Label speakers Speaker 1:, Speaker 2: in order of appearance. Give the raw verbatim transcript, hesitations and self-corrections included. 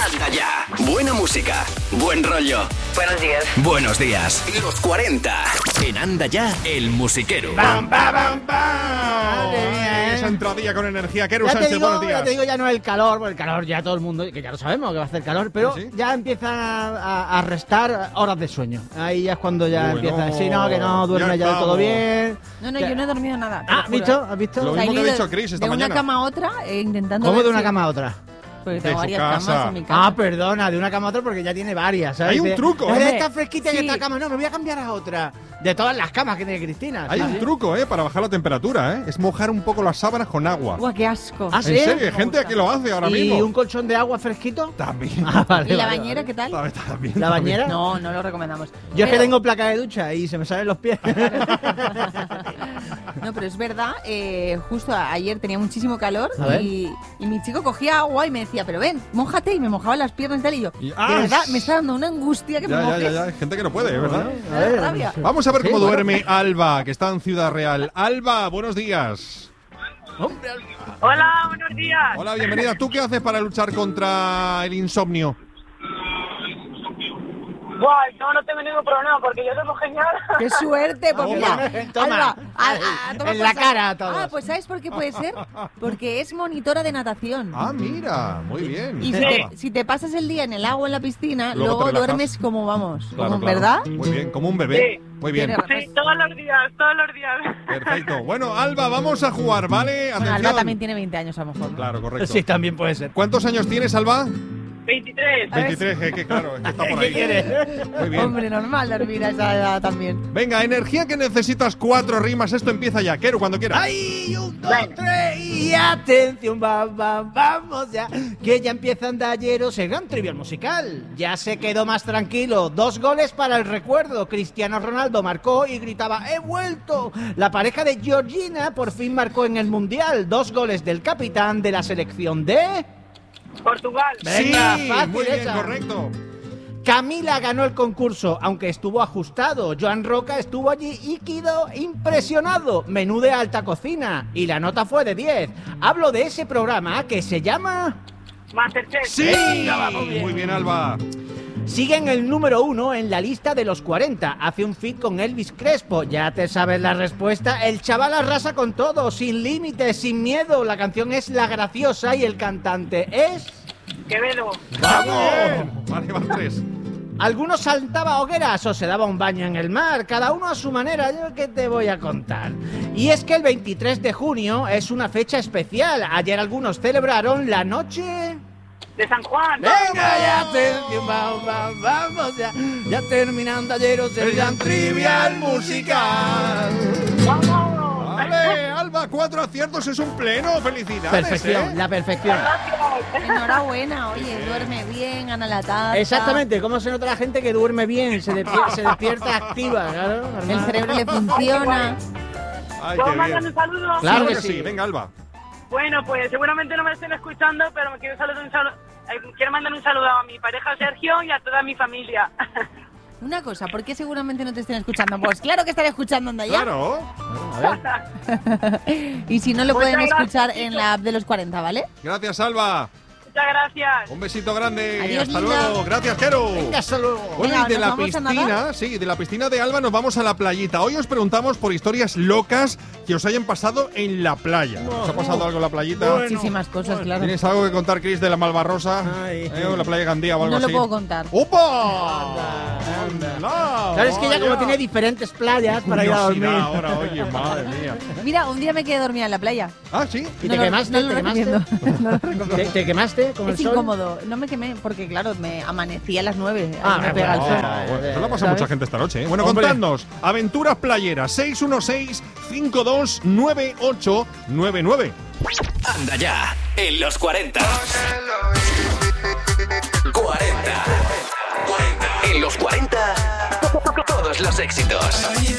Speaker 1: Anda ya. Buena música, buen rollo.
Speaker 2: Buenos días.
Speaker 1: Buenos días. Los cuarenta. En Anda ya, el musiquero.
Speaker 3: ¡Bam, bam, bam, bam!
Speaker 4: Madre mía, ¿eh?
Speaker 3: Esa entradilla con energía. Keru
Speaker 4: Ya te,
Speaker 3: Sánchez,
Speaker 4: digo,
Speaker 3: buenos días.
Speaker 4: ya te digo, ya no el calor, porque el calor ya todo el mundo, que ya lo sabemos que va a hacer calor, pero
Speaker 3: ¿Sí?
Speaker 4: ya empiezan a, a- a restar horas de sueño. Ahí ya es cuando ya
Speaker 3: Uy,
Speaker 4: empieza a
Speaker 3: no,
Speaker 4: decir, no, que no duerme
Speaker 3: ya
Speaker 4: ya, del todo
Speaker 3: estamos.
Speaker 4: bien.
Speaker 5: No, no,
Speaker 4: Ya.
Speaker 5: yo no he dormido nada. te lo
Speaker 4: Ah, ¿has
Speaker 5: juro.
Speaker 4: visto? ¿Has visto?
Speaker 3: Lo
Speaker 5: O sea,
Speaker 3: mismo que
Speaker 5: he
Speaker 3: ha
Speaker 5: ido
Speaker 3: dicho Chris esta
Speaker 5: de
Speaker 3: mañana.
Speaker 5: una cama a otra, eh, intentando
Speaker 4: ¿Cómo
Speaker 5: ver
Speaker 4: de una
Speaker 5: si-
Speaker 4: cama a otra?
Speaker 5: Porque
Speaker 3: De
Speaker 5: tengo
Speaker 3: su
Speaker 5: varias
Speaker 3: casa.
Speaker 5: camas en mi casa.
Speaker 4: Ah, perdona, de una cama a otra porque ya tiene varias, ¿sabes?
Speaker 3: Hay un
Speaker 4: De-
Speaker 3: truco,
Speaker 4: "Ay,
Speaker 3: ¿eh?
Speaker 4: Está fresquita en
Speaker 5: Sí.
Speaker 4: esta cama, no, me voy a cambiar a otra. De todas las camas que tiene Cristina.
Speaker 3: Hay
Speaker 4: Sí,
Speaker 3: un
Speaker 4: sí.
Speaker 3: truco, ¿eh? Para bajar la temperatura, ¿eh? Es mojar un poco las sábanas con agua.
Speaker 5: Buah, qué asco.
Speaker 4: Ah,
Speaker 3: En
Speaker 4: ¿sí?
Speaker 3: serio, hay gente que lo hace ahora
Speaker 4: ¿Y
Speaker 3: mismo.
Speaker 4: un colchón de agua fresquito?
Speaker 3: También.
Speaker 4: Ah, vale,
Speaker 5: ¿Y la
Speaker 4: vale,
Speaker 5: bañera
Speaker 4: vale.
Speaker 5: qué tal?
Speaker 3: También, también,
Speaker 4: ¿La
Speaker 3: también.
Speaker 4: bañera?
Speaker 5: No, no lo recomendamos.
Speaker 4: Yo es que
Speaker 5: Pero-
Speaker 4: tengo placa de ducha y se me salen los pies.
Speaker 5: No, pero es verdad, eh, justo a- ayer tenía muchísimo calor
Speaker 4: A ver.
Speaker 5: y, y mi chico cogía agua y me decía, pero ven, mójate, y me mojaba las piernas y tal, y yo,
Speaker 3: Y-
Speaker 5: de
Speaker 3: ¡ah!
Speaker 5: verdad, me está dando una angustia que
Speaker 3: Ya,
Speaker 5: me
Speaker 3: ya,
Speaker 5: mojes.
Speaker 3: ya, ya. Hay gente que no puede, ¿eh? ¿Verdad?
Speaker 5: Me da rabia.
Speaker 3: Vamos a ver
Speaker 4: Sí,
Speaker 3: cómo
Speaker 4: bueno.
Speaker 3: duerme Alba, que está en Ciudad Real. Alba, buenos días.
Speaker 2: Hola, buenos días.
Speaker 3: Hola, bienvenida. ¿Tú qué haces para luchar contra el insomnio?
Speaker 2: Buah, no, no tengo ningún problema porque yo duermo genial.
Speaker 5: ¡Qué suerte! Pues
Speaker 3: Toma.
Speaker 5: mira,
Speaker 4: Toma.
Speaker 5: Alba, a- a- toma
Speaker 4: En la
Speaker 5: por
Speaker 4: cara a
Speaker 5: saco.
Speaker 4: todos.
Speaker 5: Ah, pues ¿sabes por qué puede ser? Porque es monitora de natación.
Speaker 3: Ah, mira, muy bien.
Speaker 5: Y si te, si te pasas el día en el agua en la piscina,
Speaker 3: Luego
Speaker 5: luego,
Speaker 3: te relajas.
Speaker 5: duermes como vamos,
Speaker 3: Claro,
Speaker 5: como,
Speaker 3: claro.
Speaker 5: ¿verdad?
Speaker 3: Muy bien, como un bebé. Muy bien.
Speaker 5: Tiene razón.
Speaker 2: Sí, todos los días, todos los días.
Speaker 3: Perfecto. Bueno, Alba, vamos a jugar, ¿vale?
Speaker 5: Bueno,
Speaker 3: Atención.
Speaker 5: Alba también tiene veinte años a lo mejor. ¿no?
Speaker 3: Claro, correcto.
Speaker 4: Sí, también puede ser.
Speaker 3: ¿Cuántos años tienes, Alba?
Speaker 2: veintitrés.
Speaker 3: veintitrés, es que claro, es que está por ahí. Muy bien.
Speaker 5: Hombre, normal dormir a esa edad también.
Speaker 3: Venga, energía que necesitas, cuatro rimas. Esto empieza ya. Keru, cuando quieras.
Speaker 4: ¡Ay! Un, dos, tres y atención, va, va, vamos ya. Que ya empieza Andalleros el gran trivial musical. Ya se quedó más tranquilo. Dos goles para el recuerdo. Cristiano Ronaldo marcó y gritaba ¡he vuelto! La pareja de Georgina por fin marcó en el Mundial. Dos goles del capitán de la selección de...
Speaker 2: Portugal.
Speaker 4: Venga,
Speaker 3: sí,
Speaker 4: fácil
Speaker 3: muy bien,
Speaker 4: esa.
Speaker 3: correcto.
Speaker 4: Camila ganó el concurso, aunque estuvo ajustado. Joan Roca estuvo allí y quedó impresionado. Menú de alta cocina. Y la nota fue de diez. Hablo de ese programa que se llama...
Speaker 2: Masterchef.
Speaker 3: Sí,
Speaker 4: Venga, vamos bien.
Speaker 3: muy bien, Alba.
Speaker 4: Sigue en el número uno en la lista de los cuarenta. Hace un feat con Elvis Crespo. Ya te sabes la respuesta. El chaval arrasa con todo, sin límites, sin miedo. La canción es La Graciosa y el cantante es...
Speaker 2: Quevedo.
Speaker 3: ¡Vamos! Vale, van tres.
Speaker 4: Algunos saltaba hogueras o se daba un baño en el mar, cada uno a su manera. Yo qué te voy a contar. Y es que el veintitrés de junio es una fecha especial. Ayer algunos celebraron la noche...
Speaker 2: De San Juan.
Speaker 4: Venga ya, atención, vamos, vamos, vamos ya. Ya terminando ayer el gran trivial musical.
Speaker 2: ¡Vamos!
Speaker 3: Vale, Alba, cuatro aciertos es un pleno. Felicidades.
Speaker 4: Perfección,
Speaker 3: ¿eh?
Speaker 4: la perfección.
Speaker 5: Enhorabuena, oye, duerme bien, gana la taza.
Speaker 4: Exactamente, ¿cómo se nota la gente que duerme bien? Se, despier- se despierta activa, claro.
Speaker 5: El cerebro le funciona.
Speaker 3: Ay,
Speaker 2: ¿Puedo
Speaker 3: qué
Speaker 2: mandar
Speaker 3: bien.
Speaker 2: un saludo?
Speaker 4: Claro
Speaker 3: Seguro
Speaker 4: que
Speaker 3: que
Speaker 4: sí.
Speaker 3: sí. Venga, Alba.
Speaker 2: Bueno, pues seguramente no me estén escuchando, pero me quiero, saludar un saludo, eh, quiero mandar un saludo a mi pareja Sergio y a toda mi familia.
Speaker 5: Una cosa, ¿por qué seguramente no te estén escuchando? Pues claro que estaré escuchando, anda ya.
Speaker 3: Claro.
Speaker 5: Y si no, lo
Speaker 2: Muchas
Speaker 5: pueden
Speaker 2: gracias,
Speaker 5: escuchar en
Speaker 2: chicos.
Speaker 5: la app de los cuarenta, ¿vale?
Speaker 3: Gracias, Alba.
Speaker 2: Muchas gracias.
Speaker 3: Un besito grande.
Speaker 5: Adiós,
Speaker 3: Hasta
Speaker 5: linda.
Speaker 3: luego. Gracias, Keru.
Speaker 4: Venga, hasta luego.
Speaker 3: Bueno,
Speaker 5: Venga,
Speaker 3: y de
Speaker 5: ¿nos
Speaker 3: la
Speaker 5: vamos a nadar?
Speaker 3: piscina, sí, de la piscina de Alba nos vamos a la playita. Hoy os preguntamos por historias locas que os hayan pasado en la playa. ¿Os ha pasado algo en la playita?
Speaker 4: Bueno.
Speaker 5: Muchísimas cosas, claro.
Speaker 3: ¿Tienes algo que contar, Chris, de la Malvarrosa?
Speaker 4: Ay.
Speaker 3: ¿Eh? ¿O la playa de Gandía o algo
Speaker 5: No lo
Speaker 3: así?
Speaker 5: puedo contar.
Speaker 3: ¡Opa!
Speaker 4: Anda.
Speaker 3: No,
Speaker 4: Claro, es que ya como
Speaker 3: vaya.
Speaker 4: tiene diferentes playas para ir a dormir.
Speaker 3: Curiosidad ahora, oye, madre mía.
Speaker 5: Mira, un día me quedé dormida en la playa.
Speaker 3: Ah, sí.
Speaker 4: ¿Y
Speaker 5: No
Speaker 4: te
Speaker 5: lo-
Speaker 4: quemaste?
Speaker 5: no lo
Speaker 4: ¿Te quemaste?
Speaker 5: recomiendo. No lo recomiendo.
Speaker 4: ¿Te, te quemaste con el
Speaker 5: Es
Speaker 4: sol?
Speaker 5: incómodo. No me quemé porque, claro, me amanecí a las nueve. Ahí
Speaker 4: Ah,
Speaker 5: me pega el
Speaker 4: bueno,
Speaker 5: sol.
Speaker 3: Ah, bueno, se lo ha pasado
Speaker 5: ¿Sabes?
Speaker 3: mucha gente esta noche, ¿eh? Bueno,
Speaker 4: Hombre.
Speaker 3: contadnos. Aventuras playeras. seis uno seis, cinco dos nueve ocho nueve nueve.
Speaker 1: Anda ya, en los cuarenta. cuarenta. En los cuarenta, todos los éxitos.